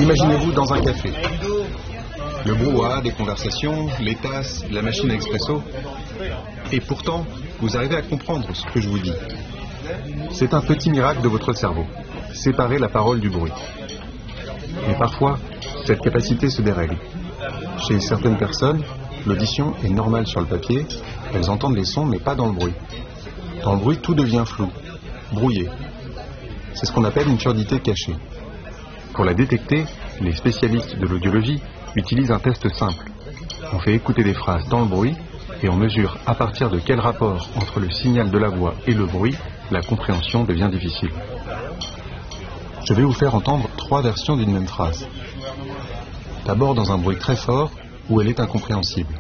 Imaginez-vous dans un café. Le brouhaha des conversations, les tasses, la machine à expresso. Et pourtant, vous arrivez à comprendre ce que je vous dis. C'est un petit miracle de votre cerveau. Séparer la parole du bruit. Mais parfois, cette capacité se dérègle. Chez certaines personnes, l'audition est normale sur le papier. Elles entendent les sons, mais pas dans le bruit. Dans le bruit, tout devient flou, brouillé. C'est ce qu'on appelle une surdité cachée. Pour la détecter, les spécialistes de l'audiologie utilisent un test simple. On fait écouter des phrases dans le bruit et on mesure à partir de quel rapport entre le signal de la voix et le bruit la compréhension devient difficile. Je vais vous faire entendre 3 versions d'une même phrase. D'abord dans un bruit très fort où elle est incompréhensible.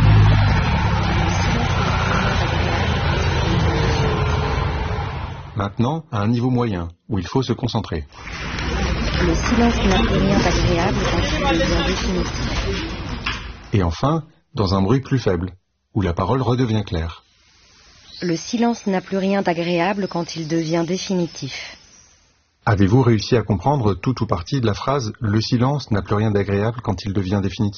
Maintenant, à un niveau moyen, où il faut se concentrer. Le silence n'a plus rien d'agréable quand il devient définitif. Et enfin, dans un bruit plus faible, où la parole redevient claire. Le silence n'a plus rien d'agréable quand il devient définitif. Avez-vous réussi à comprendre tout ou partie de la phrase « Le silence n'a plus rien d'agréable quand il devient définitif »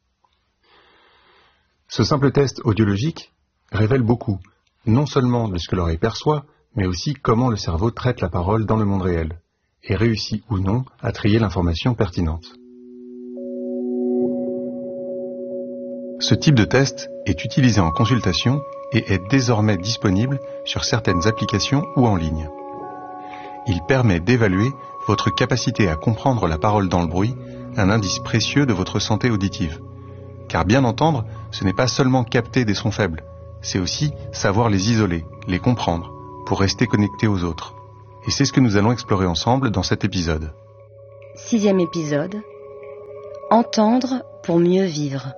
Ce simple test audiologique révèle beaucoup, non seulement de ce que l'oreille perçoit, mais aussi comment le cerveau traite la parole dans le monde réel, et réussit ou non à trier l'information pertinente. Ce type de test est utilisé en consultation et est désormais disponible sur certaines applications ou en ligne. Il permet d'évaluer votre capacité à comprendre la parole dans le bruit, un indice précieux de votre santé auditive. Car bien entendre, ce n'est pas seulement capter des sons faibles, c'est aussi savoir les isoler, les comprendre, pour rester connecté aux autres. Et c'est ce que nous allons explorer ensemble dans cet épisode. 6e épisode. Entendre pour mieux vivre.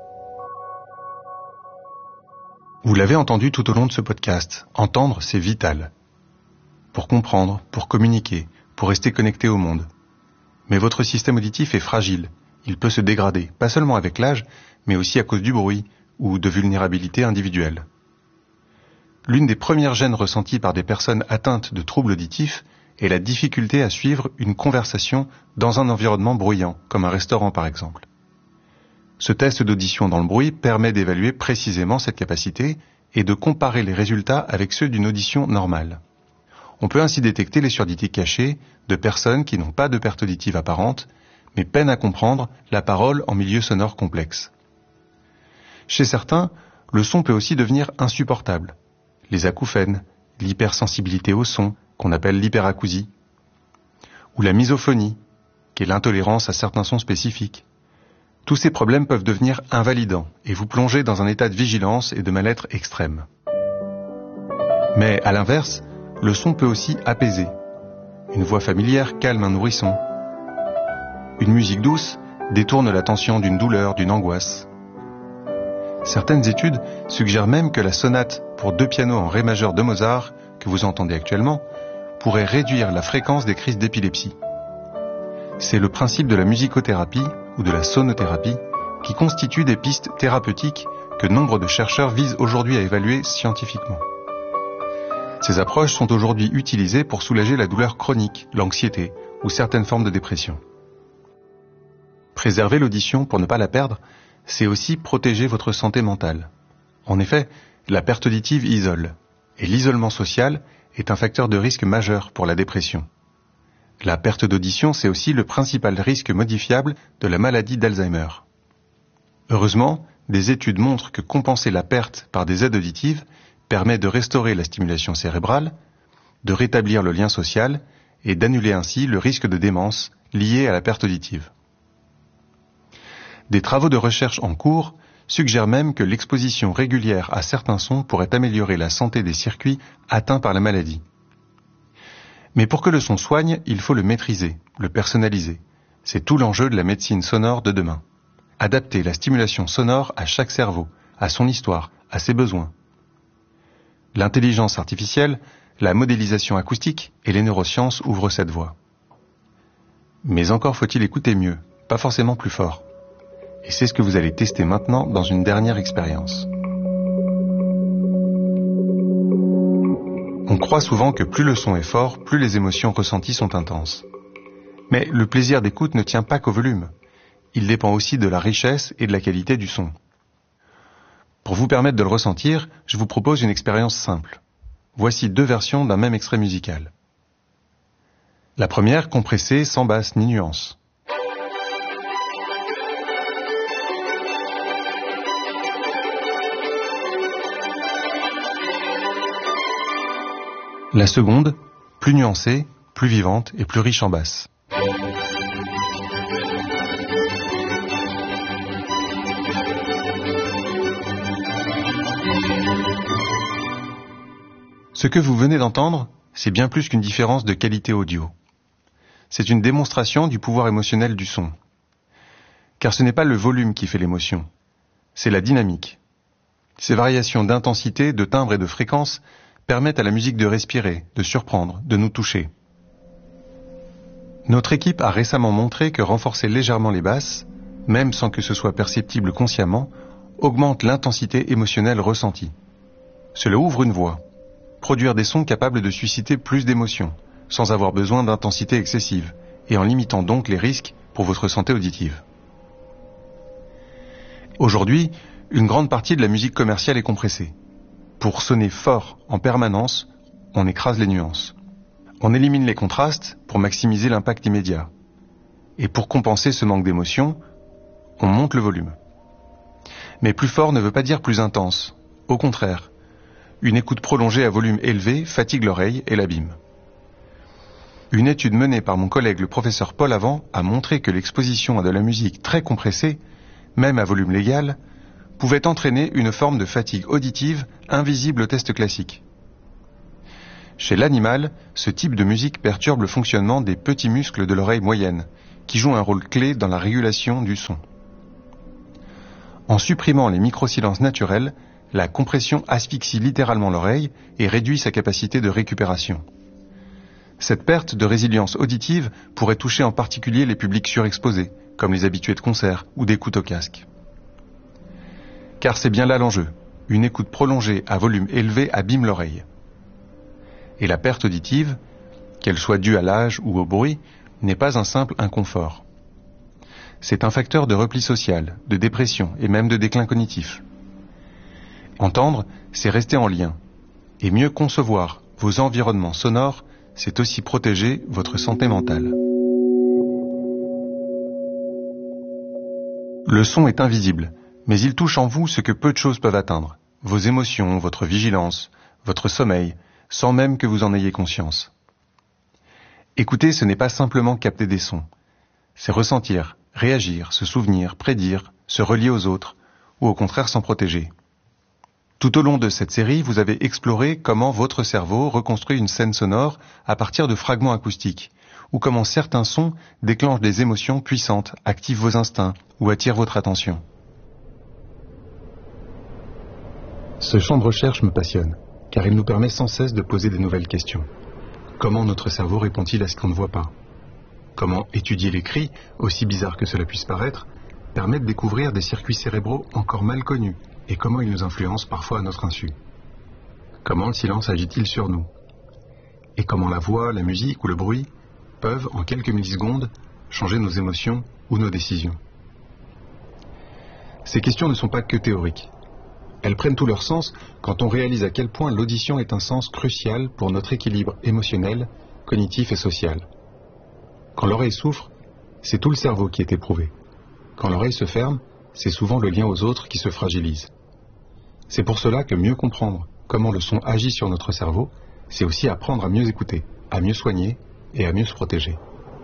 Vous l'avez entendu tout au long de ce podcast, entendre c'est vital. Pour comprendre, pour communiquer, pour rester connecté au monde. Mais votre système auditif est fragile, il peut se dégrader, pas seulement avec l'âge, mais aussi à cause du bruit ou de vulnérabilité individuelle. L'une des premières gênes ressenties par des personnes atteintes de troubles auditifs est la difficulté à suivre une conversation dans un environnement bruyant, comme un restaurant par exemple. Ce test d'audition dans le bruit permet d'évaluer précisément cette capacité et de comparer les résultats avec ceux d'une audition normale. On peut ainsi détecter les surdités cachées de personnes qui n'ont pas de perte auditive apparente, mais peinent à comprendre la parole en milieu sonore complexe. Chez certains, le son peut aussi devenir insupportable. Les acouphènes, l'hypersensibilité au son, qu'on appelle l'hyperacousie, ou la misophonie, qui est l'intolérance à certains sons spécifiques. Tous ces problèmes peuvent devenir invalidants et vous plonger dans un état de vigilance et de mal-être extrême. Mais à l'inverse, le son peut aussi apaiser. Une voix familière calme un nourrisson. Une musique douce détourne l'attention d'une douleur, d'une angoisse. Certaines études suggèrent même que la sonate pour 2 pianos en ré majeur de Mozart, que vous entendez actuellement, pourrait réduire la fréquence des crises d'épilepsie. C'est le principe de la musicothérapie ou de la sonothérapie qui constitue des pistes thérapeutiques que nombre de chercheurs visent aujourd'hui à évaluer scientifiquement. Ces approches sont aujourd'hui utilisées pour soulager la douleur chronique, l'anxiété ou certaines formes de dépression. Préserver l'audition pour ne pas la perdre, c'est aussi protéger votre santé mentale. En effet, la perte auditive isole, et l'isolement social est un facteur de risque majeur pour la dépression. La perte d'audition, c'est aussi le principal risque modifiable de la maladie d'Alzheimer. Heureusement, des études montrent que compenser la perte par des aides auditives permet de restaurer la stimulation cérébrale, de rétablir le lien social et d'annuler ainsi le risque de démence lié à la perte auditive. Des travaux de recherche en cours suggèrent même que l'exposition régulière à certains sons pourrait améliorer la santé des circuits atteints par la maladie. Mais pour que le son soigne, il faut le maîtriser, le personnaliser. C'est tout l'enjeu de la médecine sonore de demain. Adapter la stimulation sonore à chaque cerveau, à son histoire, à ses besoins. L'intelligence artificielle, la modélisation acoustique et les neurosciences ouvrent cette voie. Mais encore faut-il écouter mieux, pas forcément plus fort. Et c'est ce que vous allez tester maintenant dans une dernière expérience. On croit souvent que plus le son est fort, plus les émotions ressenties sont intenses. Mais le plaisir d'écoute ne tient pas qu'au volume. Il dépend aussi de la richesse et de la qualité du son. Pour vous permettre de le ressentir, je vous propose une expérience simple. Voici 2 versions d'un même extrait musical. La première, compressée, sans basse ni nuance. La seconde, plus nuancée, plus vivante et plus riche en basse. Ce que vous venez d'entendre, c'est bien plus qu'une différence de qualité audio. C'est une démonstration du pouvoir émotionnel du son. Car ce n'est pas le volume qui fait l'émotion, c'est la dynamique. Ces variations d'intensité, de timbre et de fréquence permettent à la musique de respirer, de surprendre, de nous toucher. Notre équipe a récemment montré que renforcer légèrement les basses, même sans que ce soit perceptible consciemment, augmente l'intensité émotionnelle ressentie. Cela ouvre une voie. Produire des sons capables de susciter plus d'émotions, sans avoir besoin d'intensité excessive, et en limitant donc les risques pour votre santé auditive. Aujourd'hui, une grande partie de la musique commerciale est compressée. Pour sonner fort en permanence, on écrase les nuances. On élimine les contrastes pour maximiser l'impact immédiat. Et pour compenser ce manque d'émotion, on monte le volume. Mais plus fort ne veut pas dire plus intense. Au contraire, une écoute prolongée à volume élevé fatigue l'oreille et l'abîme. Une étude menée par mon collègue le professeur Paul Avant a montré que l'exposition à de la musique très compressée, même à volume légal, pouvait entraîner une forme de fatigue auditive invisible au test classique. Chez l'animal, ce type de musique perturbe le fonctionnement des petits muscles de l'oreille moyenne, qui jouent un rôle clé dans la régulation du son. En supprimant les micro-silences naturels, la compression asphyxie littéralement l'oreille et réduit sa capacité de récupération. Cette perte de résilience auditive pourrait toucher en particulier les publics surexposés, comme les habitués de concert ou d'écoute au casque. Car c'est bien là l'enjeu. Une écoute prolongée à volume élevé abîme l'oreille. Et la perte auditive, qu'elle soit due à l'âge ou au bruit, n'est pas un simple inconfort. C'est un facteur de repli social, de dépression et même de déclin cognitif. Entendre, c'est rester en lien. Et mieux concevoir vos environnements sonores, c'est aussi protéger votre santé mentale. Le son est invisible, mais il touche en vous ce que peu de choses peuvent atteindre. Vos émotions, votre vigilance, votre sommeil, sans même que vous en ayez conscience. Écouter, ce n'est pas simplement capter des sons. C'est ressentir, réagir, se souvenir, prédire, se relier aux autres, ou au contraire s'en protéger. Tout au long de cette série, vous avez exploré comment votre cerveau reconstruit une scène sonore à partir de fragments acoustiques, ou comment certains sons déclenchent des émotions puissantes, activent vos instincts ou attirent votre attention. Ce champ de recherche me passionne, car il nous permet sans cesse de poser de nouvelles questions. Comment notre cerveau répond-il à ce qu'on ne voit pas ? Comment étudier les cris, aussi bizarre que cela puisse paraître, permet de découvrir des circuits cérébraux encore mal connus, et comment ils nous influencent parfois à notre insu. Comment le silence agit-il sur nous ? Et comment la voix, la musique ou le bruit peuvent, en quelques millisecondes, changer nos émotions ou nos décisions. Ces questions ne sont pas que théoriques. Elles prennent tout leur sens quand on réalise à quel point l'audition est un sens crucial pour notre équilibre émotionnel, cognitif et social. Quand l'oreille souffre, c'est tout le cerveau qui est éprouvé. Quand l'oreille se ferme, c'est souvent le lien aux autres qui se fragilise. C'est pour cela que mieux comprendre comment le son agit sur notre cerveau, c'est aussi apprendre à mieux écouter, à mieux soigner et à mieux se protéger.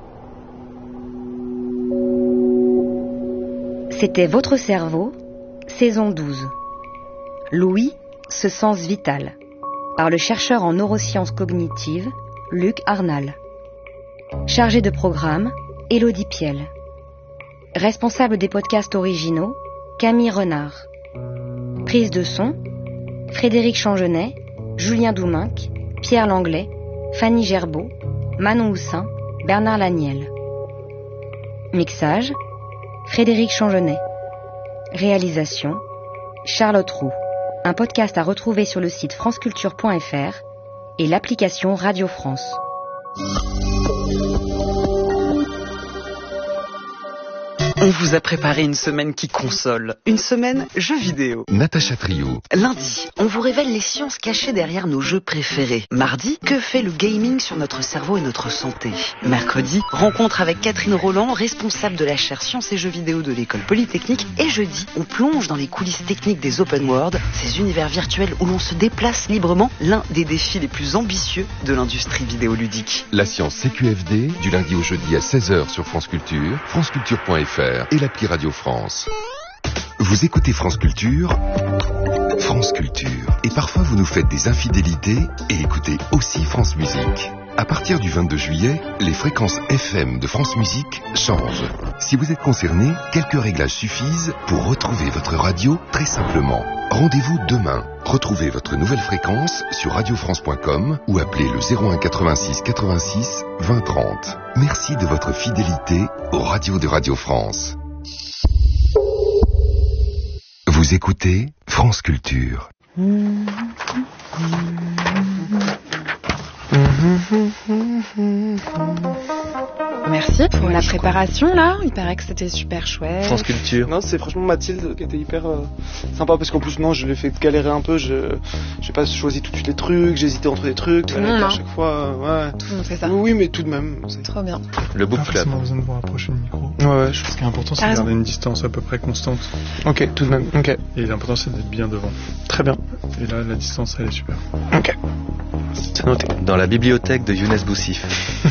C'était Votre cerveau, saison 12. L'ouïe, ce sens vital, par le chercheur en neurosciences cognitives, Luc Arnal. Chargé de programme, Élodie Piel. Responsable des podcasts originaux, Camille Renard. Prise de son, Frédéric Changenet, Julien Douminc, Pierre Langlais, Fanny Gerbeau, Manon Houssin, Bernard Laniel. Mixage, Frédéric Changenet. Réalisation, Charlotte Roux. Un podcast à retrouver sur le site franceculture.fr et l'application Radio France. On vous a préparé une semaine qui console, une semaine jeux vidéo. Natacha Trio. Lundi, on vous révèle les sciences cachées derrière nos jeux préférés. Mardi, que fait le gaming sur notre cerveau et notre santé. Mercredi, rencontre avec Catherine Roland, responsable de la chaire Sciences et Jeux vidéo de l'école Polytechnique. Et jeudi, on plonge dans les coulisses techniques des open world, ces univers virtuels où l'on se déplace librement, l'un des défis les plus ambitieux de l'industrie vidéoludique. La science CQFD, du lundi au jeudi à 16h sur France Culture, franceculture.fr et l'appli Radio France. Vous écoutez France Culture, France Culture. Et parfois vous nous faites des infidélités et écoutez aussi France Musique. À partir du 22 juillet, les fréquences FM de France Musique changent. Si vous êtes concerné, quelques réglages suffisent pour retrouver votre radio très simplement. Rendez-vous demain. Retrouvez votre nouvelle fréquence sur radiofrance.com ou appelez le 01 86 86 20 30. Merci de votre fidélité aux radios de Radio France. Vous écoutez France Culture. Merci pour la préparation là, il paraît que c'était super chouette. France Culture. Non, c'est franchement Mathilde qui était hyper sympa parce qu'en plus non, je l'ai fait galérer un peu, j'ai pas choisi tout de suite les trucs, j'ai hésité entre les trucs, Tout le monde, à chaque fois, ouais. Tout le monde fait ça. Oui, mais tout de même. C'est Trop bien. Le book Pas club. forcément besoin de vous rapprocher le micro. Ouais, Ce qui est important, c'est T'as de raison. garder une distance à peu près constante. ok, tout de même, ok, Et l'important, c'est d'être bien devant. très bien, Et là, la distance, elle est super. ok. C'est noté. Dans la bibliothèque de Younes Boussif.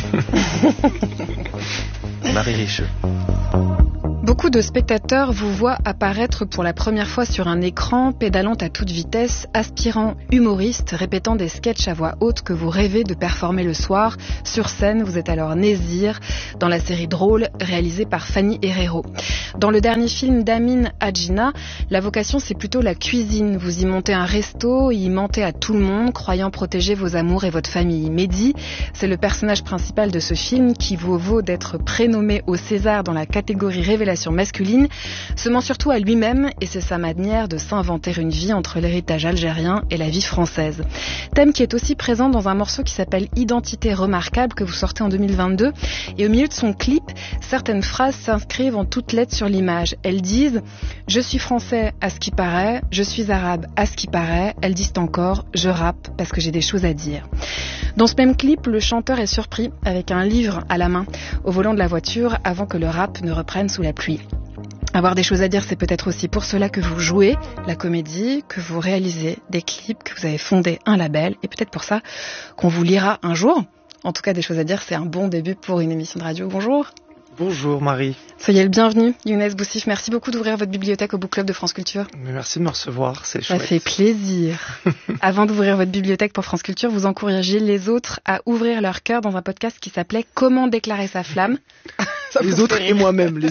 Marie Richeux. Beaucoup de spectateurs vous voient apparaître pour la première fois sur un écran, pédalant à toute vitesse, aspirant humoriste, répétant des sketchs à voix haute que vous rêvez de performer le soir. Sur scène, vous êtes alors Nézir, dans la série Drôle, réalisée par Fanny Herrero. Dans le dernier film d'Amin Hadjina, la vocation c'est plutôt la cuisine. Vous y montez un resto, y mentez à tout le monde, croyant protéger vos amours et votre famille. Mehdi, c'est le personnage principal de ce film qui vous vaut d'être prénommé au César dans la catégorie révélation masculine, se ment surtout à lui-même et c'est sa manière de s'inventer une vie entre l'héritage algérien et la vie française. Thème qui est aussi présent dans un morceau qui s'appelle Identité remarquable que vous sortez en 2022 et au milieu de son clip, certaines phrases s'inscrivent en toutes lettres sur l'image. Elles disent « Je suis français à ce qui paraît, je suis arabe à ce qui paraît », elles disent encore « Je rappe parce que j'ai des choses à dire ». Dans ce même clip, le chanteur est surpris avec un livre à la main au volant de la voiture avant que le rap ne reprenne sous la pluie. Avoir des choses à dire, c'est peut-être aussi pour cela que vous jouez la comédie, que vous réalisez des clips, que vous avez fondé un label, et peut-être pour ça qu'on vous lira un jour. En tout cas, des choses à dire, c'est un bon début pour une émission de radio. Bonjour. Bonjour Marie, Soyez le bienvenu. Younes Boussif, merci beaucoup d'ouvrir votre bibliothèque au Book Club de France Culture. mais merci de me recevoir, c'est Ça chouette. fait plaisir. Avant d'ouvrir votre bibliothèque pour France Culture, vous encouragez les autres à ouvrir leur cœur dans un podcast qui s'appelait Comment déclarer sa flamme. Les autres et moi-même,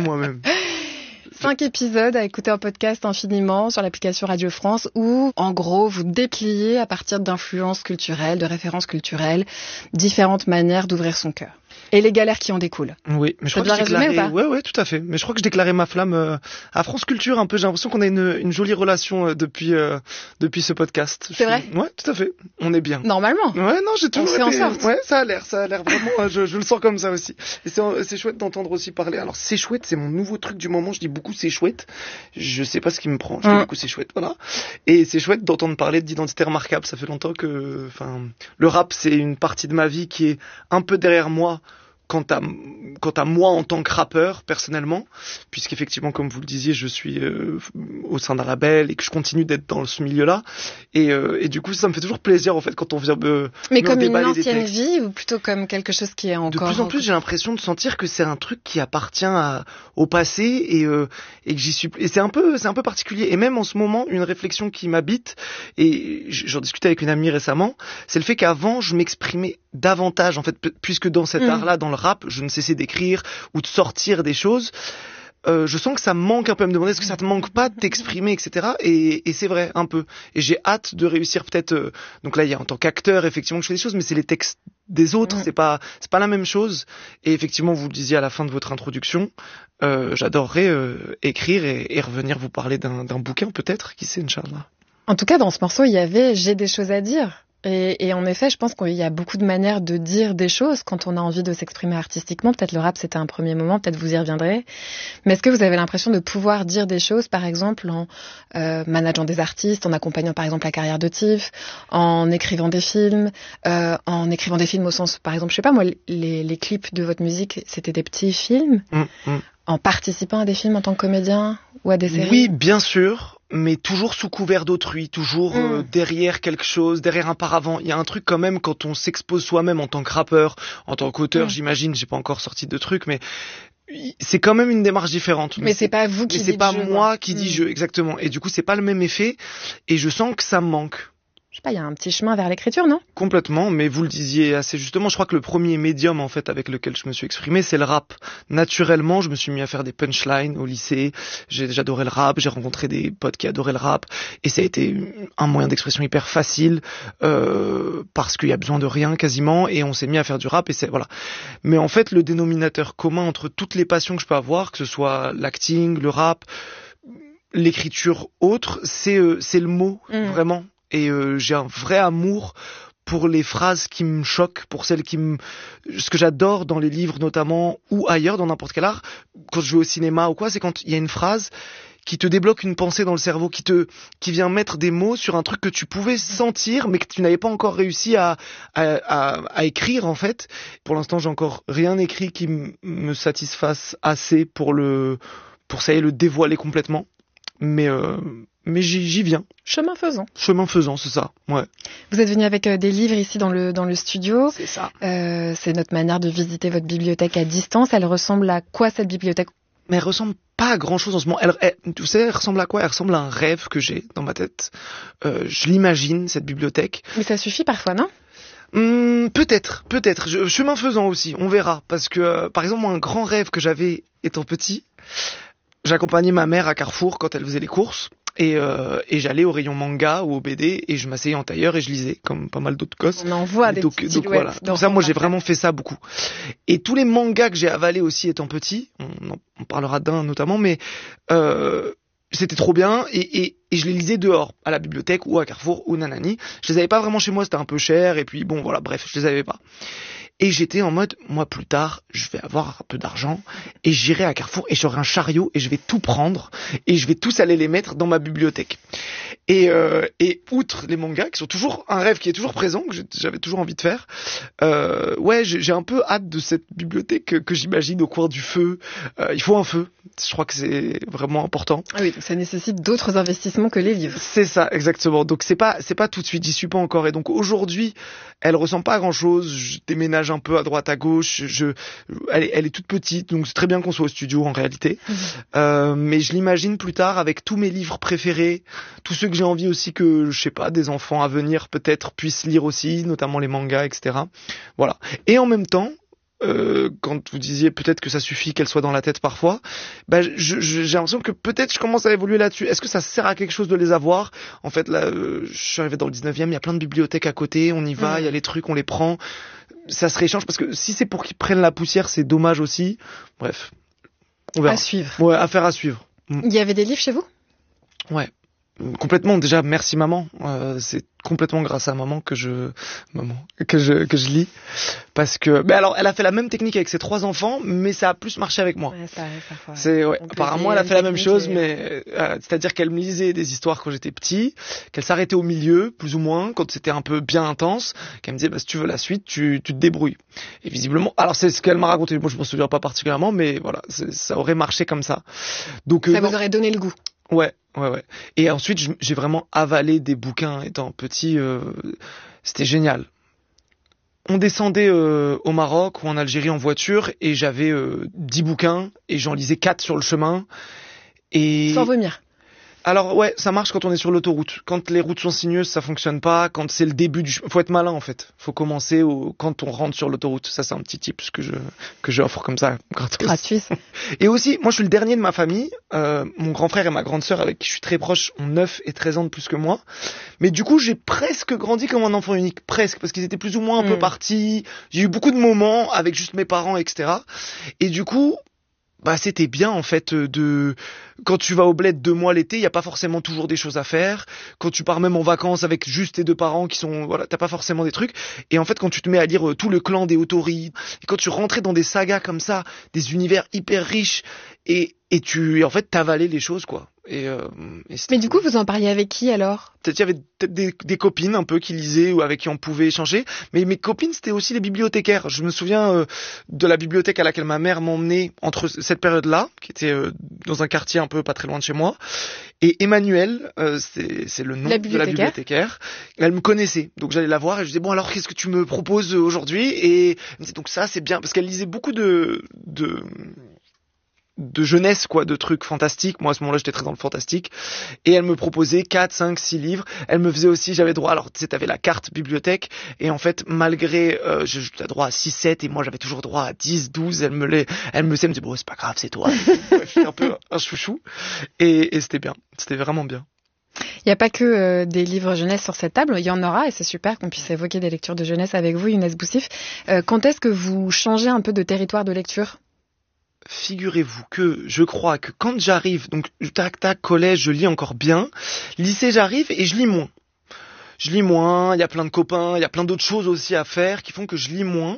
5 épisodes à écouter en podcast infiniment sur l'application Radio France où, en gros, vous dépliez à partir d'influences culturelles, de références culturelles, différentes manières d'ouvrir son cœur. Et les galères qui en découlent. Oui, mais je T'as crois que bien j'ai résumé déclaré... ou pas Ouais, tout à fait. Mais je crois que je déclarais ma flamme à France Culture un peu. J'ai l'impression qu'on a une jolie relation depuis ce podcast. C'est vrai ? Ouais, tout à fait. On est bien. Normalement. Ouais, non, j'ai toujours fait en été... sorte. Ouais, ça a l'air vraiment, je le sens comme ça aussi. Et c'est chouette d'entendre aussi parler. Alors, c'est chouette, c'est mon nouveau truc du moment. Je dis beaucoup c'est chouette. Je sais pas ce qui me prend. Je dis beaucoup c'est chouette, voilà. Et c'est chouette d'entendre parler d'identité remarquable. Ça fait longtemps que, le rap, c'est une partie de ma vie qui est un peu derrière moi. Quant à moi en tant que rappeur, personnellement, puisqu'effectivement, comme vous le disiez, je suis au sein d'un label et que je continue d'être dans ce milieu-là. Et du coup, ça me fait toujours plaisir, en fait, quand on vient Mais me comme une déballer des ancienne textes. vie ou plutôt comme quelque chose qui est encore... De plus en plus, j'ai l'impression de sentir que c'est un truc qui appartient au passé et que j'y suis. Et c'est un peu particulier. Et même en ce moment, une réflexion qui m'habite et j'en discutais avec une amie récemment, c'est le fait qu'avant, je m'exprimais davantage, en fait, puisque dans cet art-là, dans le rap, je ne cessais d'écrire ou de sortir des choses. Je sens que ça me manque un peu à me demander est-ce que ça te manque pas de t'exprimer, etc. Et c'est vrai, un peu. Et j'ai hâte de réussir peut-être. Donc là, il y a en tant qu'acteur, effectivement, que je fais des choses, mais c'est les textes des autres, c'est pas la même chose. Et effectivement, vous le disiez à la fin de votre introduction, j'adorerais écrire et revenir vous parler d'un bouquin, peut-être, qui sait, Inch'Allah. En tout cas, dans ce morceau, il y avait « J'ai des choses à dire ». Et en effet, je pense qu'il y a beaucoup de manières de dire des choses quand on a envie de s'exprimer artistiquement. Peut-être le rap, c'était un premier moment, peut-être vous y reviendrez. Mais est-ce que vous avez l'impression de pouvoir dire des choses, par exemple, en manageant des artistes, en accompagnant par exemple la carrière de Tiff, en écrivant des films au sens, par exemple, je sais pas moi, les clips de votre musique, c'était des petits films, en participant à des films en tant que comédien ou à des séries? Oui, bien sûr. Mais toujours sous couvert d'autrui, toujours derrière quelque chose, derrière un paravent. Il y a un truc quand même quand on s'expose soi-même en tant que rappeur, en tant qu'auteur, j'imagine, j'ai pas encore sorti de trucs, mais c'est quand même une démarche différente. Mais c'est pas vous qui dites c'est pas jeu, moi qui dis jeu, exactement. Et du coup, c'est pas le même effet, et je sens que ça me manque. Je sais pas, il y a un petit chemin vers l'écriture, non? Complètement, mais vous le disiez assez justement, je crois que le premier médium en fait avec lequel je me suis exprimé, c'est le rap. Naturellement, je me suis mis à faire des punchlines au lycée, j'adorais le rap, j'ai rencontré des potes qui adoraient le rap, et ça a été un moyen d'expression hyper facile, parce qu'il y a besoin de rien quasiment, et on s'est mis à faire du rap, et c'est voilà. Mais en fait, le dénominateur commun entre toutes les passions que je peux avoir, que ce soit l'acting, le rap, l'écriture autre, c'est le mot, vraiment. Et j'ai un vrai amour pour les phrases qui me choquent, pour celles ce que j'adore dans les livres notamment, ou ailleurs, dans n'importe quel art, quand je vais au cinéma ou quoi, c'est quand il y a une phrase qui te débloque une pensée dans le cerveau, qui vient mettre des mots sur un truc que tu pouvais sentir, mais que tu n'avais pas encore réussi à écrire, en fait. Pour l'instant, j'ai encore rien écrit qui me satisfasse assez pour ça y est, le dévoiler complètement. Mais j'y viens. Chemin faisant. Chemin faisant, c'est ça, ouais. Vous êtes venu avec des livres ici dans le studio. C'est ça. C'est notre manière de visiter votre bibliothèque à distance. Elle ressemble à quoi, cette bibliothèque? Mais elle ressemble pas à grand chose en ce moment. Tu sais, elle ressemble à quoi? Elle ressemble à un rêve que j'ai dans ma tête. Je l'imagine, cette bibliothèque. Mais ça suffit parfois, non? Peut-être. Chemin faisant aussi, on verra. Parce que, par exemple, moi, un grand rêve que j'avais étant petit, j'accompagnais ma mère à Carrefour quand elle faisait les courses. Et j'allais au rayon manga ou au BD et je m'asseyais en tailleur et je lisais comme pas mal d'autres gosses. On en voit des petites silhouettes. Voilà. Donc ça, moi j'ai vraiment fait ça beaucoup. Et tous les mangas que j'ai avalés aussi étant petit, on parlera d'un notamment, mais c'était trop bien et je les lisais dehors, à la bibliothèque ou à Carrefour ou nanani. Je les avais pas vraiment chez moi, c'était un peu cher et puis bon voilà, bref, je les avais pas. Et j'étais en mode, moi plus tard, je vais avoir un peu d'argent et j'irai à Carrefour et j'aurai un chariot et je vais tout prendre et je vais tous aller les mettre dans ma bibliothèque. Et outre les mangas, qui sont toujours un rêve qui est toujours présent, que j'avais toujours envie de faire, ouais, j'ai un peu hâte de cette bibliothèque que j'imagine au coin du feu. Il faut un feu, je crois que c'est vraiment important. Ah oui, donc ça nécessite d'autres investissements que les livres. C'est ça, exactement. Donc c'est pas tout de suite, j'y suis pas encore. Et donc aujourd'hui, elle ressemble pas à grand chose. Je déménage un peu à droite à gauche. Elle est toute petite, donc c'est très bien qu'on soit au studio en réalité. Mais je l'imagine plus tard avec tous mes livres préférés, tous ceux que j'ai envie aussi que, je sais pas, des enfants à venir peut-être puissent lire aussi, notamment les mangas, etc. Voilà. Et en même temps, quand vous disiez peut-être que ça suffit qu'elle soit dans la tête parfois, bah j'ai l'impression que peut-être je commence à évoluer là-dessus. Est-ce que ça sert à quelque chose de les avoir? En fait, là, je suis arrivé dans le 19e, il y a plein de bibliothèques à côté, on y va, il y a les trucs, on les prend. Ça se rééchange parce que si c'est pour qu'ils prennent la poussière, c'est dommage aussi. Bref, on verra. À suivre. Ouais, affaire à suivre. Il y avait des livres chez vous? Ouais. Complètement. Déjà, merci maman. C'est complètement grâce à maman que je lis, parce que, mais alors, elle a fait la même technique avec ses 3 enfants, mais ça a plus marché avec moi. Ouais, ça arrive parfois. Apparemment, elle a fait la même chose, mais c'est-à-dire qu'elle me lisait des histoires quand j'étais petit, qu'elle s'arrêtait au milieu, plus ou moins, quand c'était un peu bien intense, qu'elle me disait, bah, si tu veux la suite, tu te débrouilles. Et visiblement, alors c'est ce qu'elle m'a raconté. Moi, je m'en souviens pas particulièrement, mais voilà, ça aurait marché comme ça. Donc, ça vous aurait donné le goût. Ouais. Et ensuite, j'ai vraiment avalé des bouquins étant petit. C'était génial. On descendait au Maroc ou en Algérie en voiture et j'avais 10 bouquins et j'en lisais 4 sur le chemin. Et... Sans vomir. Alors ouais, ça marche quand on est sur l'autoroute. Quand les routes sont sinueuses, ça fonctionne pas. Quand c'est le début du... Faut être malin en fait. Faut commencer quand on rentre sur l'autoroute. Ça, c'est un petit tip que j'offre comme ça. Gratuit. Et aussi, moi je suis le dernier de ma famille. Mon grand frère et ma grande sœur, avec qui je suis très proche, ont 9 et 13 ans de plus que moi. Mais du coup, j'ai presque grandi comme un enfant unique. Presque. Parce qu'ils étaient plus ou moins un peu partis. J'ai eu beaucoup de moments avec juste mes parents, etc. Et du coup... c'était bien en fait quand tu vas au bled 2 mois l'été, il y a pas forcément toujours des choses à faire. Quand tu pars même en vacances avec juste tes 2 parents qui sont t'as pas forcément des trucs. Et en fait quand tu te mets à lire tout le clan des Autori, et quand tu rentrais dans des sagas comme ça, des univers hyper riches et en fait t'avalais les choses quoi. Mais du coup, vous en parliez avec qui alors ? Peut-être il y avait des copines un peu qui lisaient ou avec qui on pouvait échanger, mais mes copines c'était aussi les bibliothécaires. Je me souviens de la bibliothèque à laquelle ma mère m'emmenait entre cette période-là, qui était dans un quartier un peu pas très loin de chez moi, et Emmanuelle, c'est le nom de la bibliothécaire. Elle me connaissait, donc j'allais la voir et je disais bon alors qu'est-ce que tu me proposes aujourd'hui ? Et elle me disait donc ça c'est bien parce qu'elle lisait beaucoup de jeunesse quoi, de trucs fantastiques. Moi à ce moment-là j'étais très dans le fantastique et elle me proposait 4, 5, 6 livres. Elle me faisait aussi, j'avais droit, alors tu sais t'avais la carte bibliothèque et en fait malgré j'avais droit à 6, 7 et moi j'avais toujours droit à 10, 12, elle me disait bon c'est pas grave c'est toi. J'étais un peu un chouchou et c'était bien, c'était vraiment bien. Il n'y a pas que des livres jeunesse sur cette table, il y en aura et c'est super qu'on puisse évoquer des lectures de jeunesse avec vous, Younes Boussif. Quand est-ce que vous changez un peu de territoire de lecture ? Figurez-vous que je crois que quand j'arrive, donc tac, collège, je lis encore bien. Lycée, j'arrive et je lis moins. Je lis moins, il y a plein de copains, il y a plein d'autres choses aussi à faire qui font que je lis moins.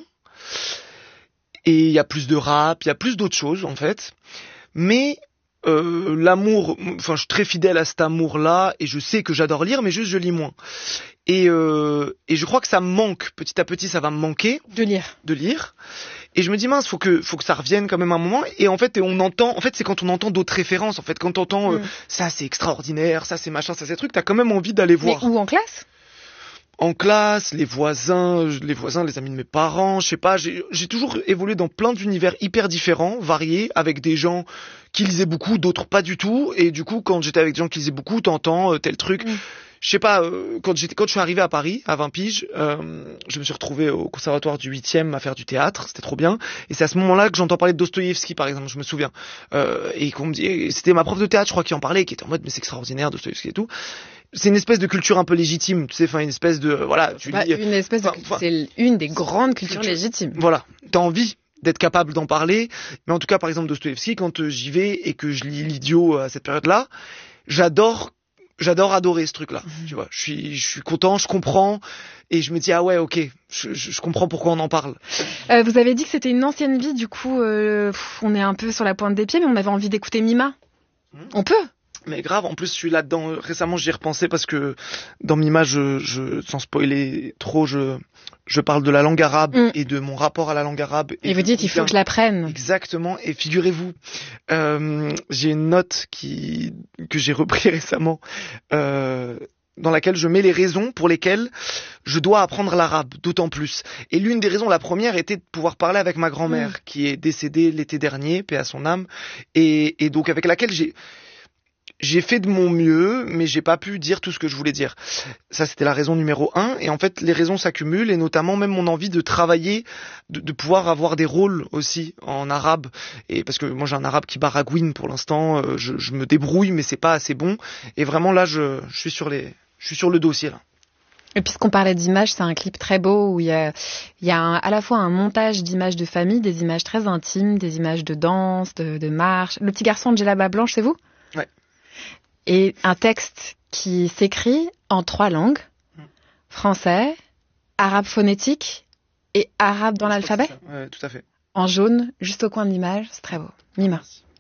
Et il y a plus de rap, il y a plus d'autres choses en fait. Mais l'amour, enfin je suis très fidèle à cet amour-là et je sais que j'adore lire, mais juste je lis moins. Et je crois que ça me manque, petit à petit ça va me manquer. De lire. Et je me dis mince, faut que ça revienne quand même un moment. Et en fait, c'est quand on entend d'autres références. En fait, quand t'entends ça c'est extraordinaire, ça c'est machin, ça c'est truc, t'as quand même envie d'aller voir. Mais où en classe ? En classe, les voisins, les amis de mes parents, je sais pas. J'ai toujours évolué dans plein d'univers hyper différents, variés, avec des gens qui lisaient beaucoup, d'autres pas du tout. Et du coup, quand j'étais avec des gens qui lisaient beaucoup, t'entends tel truc. Je sais pas, quand je suis arrivé à Paris, à 20 piges, je me suis retrouvé au conservatoire du 8e à faire du théâtre, c'était trop bien. Et c'est à ce moment-là que j'entends parler de Dostoïevski, par exemple, je me souviens. Et qu'on me dit, c'était ma prof de théâtre, je crois, qui en parlait, qui était en mode, mais c'est extraordinaire, Dostoïevski et tout. C'est une espèce de culture un peu légitime, tu sais, enfin, une espèce de, voilà, c'est une des grandes cultures légitimes. Voilà. T'as envie d'être capable d'en parler. Mais en tout cas, par exemple, Dostoïevski, quand j'y vais et que je lis l'Idiot à cette période-là, j'adore adorer ce truc-là. Tu vois, je suis content, je comprends et je me dis ah ouais, OK, je comprends pourquoi on en parle. Vous avez dit que c'était une ancienne vie, du coup on est un peu sur la pointe des pieds, mais on avait envie d'écouter Mima. On peut. Mais grave, en plus je suis là-dedans. Récemment j'y ai repensé parce que dans Mima, sans spoiler trop, je parle de la langue arabe et de mon rapport à la langue arabe. Et vous dites il faut que je l'apprenne. Exactement. Et figurez-vous, j'ai une note que j'ai repris récemment, dans laquelle je mets les raisons pour lesquelles je dois apprendre l'arabe, d'autant plus. Et l'une des raisons, la première, était de pouvoir parler avec ma grand-mère, qui est décédée l'été dernier, paix à son âme, et donc avec laquelle j'ai fait de mon mieux, mais j'ai pas pu dire tout ce que je voulais dire. Ça, c'était la raison numéro 1. Et en fait, les raisons s'accumulent, et notamment même mon envie de travailler, de pouvoir avoir des rôles aussi en arabe. Et parce que moi, j'ai un arabe qui baragouine pour l'instant. Je me débrouille, mais c'est pas assez bon. Et vraiment, là, je suis sur le dossier, là. Et puisqu'on parlait d'images, c'est un clip très beau où il y a à la fois un montage d'images de famille, des images très intimes, des images de danse, de marche. Le petit garçon de Djellaba Blanche, c'est vous ? Ouais. Et un texte qui s'écrit en 3 langues, français, arabe phonétique et arabe dans l'alphabet. Ouais, tout à fait. En jaune, juste au coin de l'image, c'est très beau. Mima.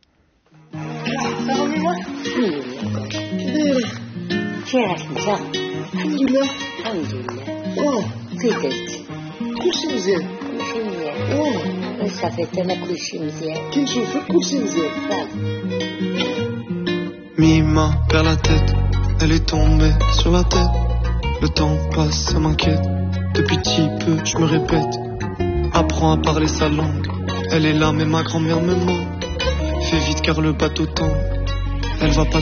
Mima perd la tête, elle est tombée sur la tête. Le temps passe, ça m'inquiète. Depuis petit peu, je me répète. Apprends à parler sa langue. Elle est là, mais ma grand-mère me manque. Fais vite car le bateau tangue. Elle va pas